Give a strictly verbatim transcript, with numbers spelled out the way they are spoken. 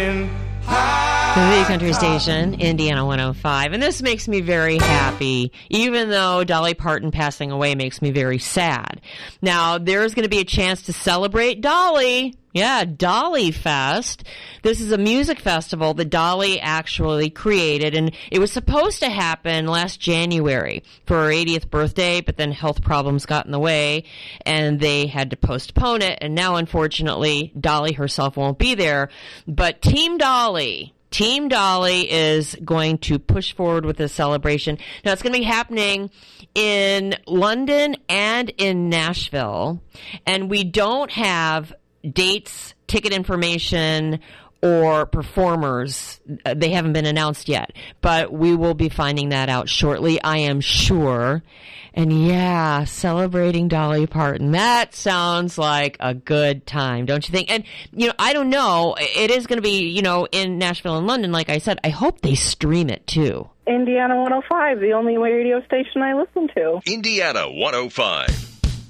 flying high. The country station, Indiana one oh five. And this makes me very happy, even though Dolly Parton passing away makes me very sad. Now, there's going to be a chance to celebrate Dolly. Yeah, Dolly Fest. This is a music festival that Dolly actually created, and it was supposed to happen last January for her eightieth birthday, but then health problems got in the way, and they had to postpone it, and now, unfortunately, Dolly herself won't be there. But Team Dolly... Team Dolly is going to push forward with this celebration. Now, it's going to be happening in London and in Nashville, and we don't have dates, ticket information, or performers. They haven't been announced yet, but we will be finding that out shortly, I am sure. And yeah, celebrating Dolly Parton. That sounds like a good time, don't you think? And, you know, I don't know. It is going to be, you know, in Nashville and London, like I said. I hope they stream it, too. Indiana one oh five, the only radio station I listen to. Indiana one oh five.